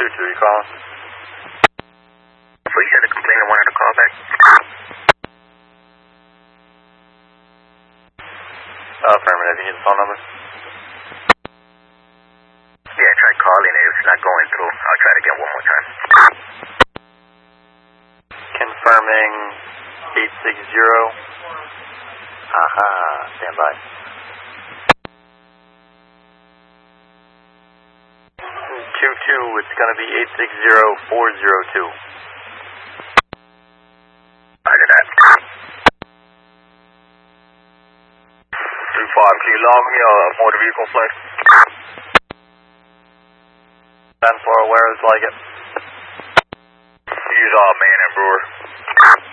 you calling? Police had a complaint and wanted to call back. Affirmative. You need the phone number? Yeah, I tried calling it. It's not going through. I'll try it again one more time. Confirming 860. Aha, stand by. 22, it's going to be 860402. Roger that. 25, can you log me a motor vehicle flight? 10-4, where is like it? Use all man and brewer.